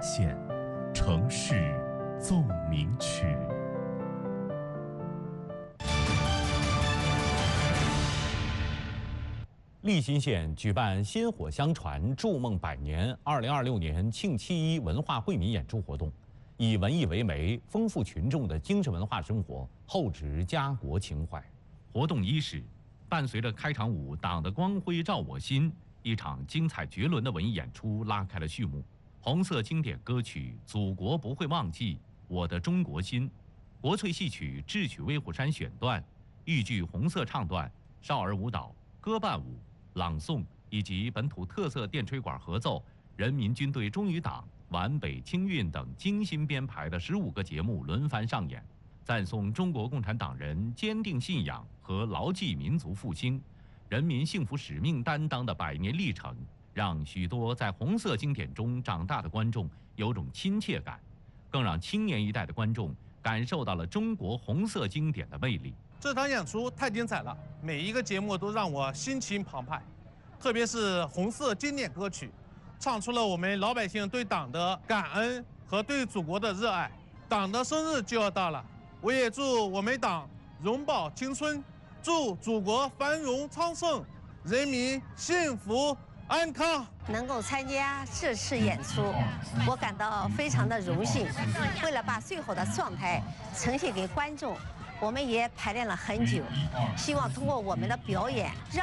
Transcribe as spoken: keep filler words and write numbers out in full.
县城市奏鸣曲。 利辛县举办“薪火相传，筑梦百年”二零二六年庆七一文化惠民演出活动，以文艺为媒，丰富群众的精神文化生活，厚植家国情怀。活动伊始，伴随着开场舞《党的光辉照我心》，一场精彩绝伦的文艺演出拉开了序幕。红色经典歌曲《祖国不会忘记》《我的中国心》，国粹戏曲《智取威虎山》选段，豫剧红色唱段、少儿舞蹈、歌伴舞、朗诵以及本土特色电吹管合奏、人民军队忠于党、皖北清韵等精心编排的十五个节目轮番上演，赞颂中国共产党人坚定信仰和牢记民族复兴、人民幸福使命担当的百年历程，让许多在红色经典中长大的观众有种亲切感，更让青年一代的观众感受到了中国红色经典的魅力。 这场演出太精彩了，每一个节目都让我心情澎湃，特别是红色经典歌曲，唱出了我们老百姓对党的感恩和对祖国的热爱。党的生日就要到了，我也祝我们党永葆青春，祝祖国繁荣昌盛，人民幸福安康。 能够参加这次演出，我感到非常的荣幸。为了把最好的状态呈现给观众，我们也排练了很久，希望通过我们的表演，让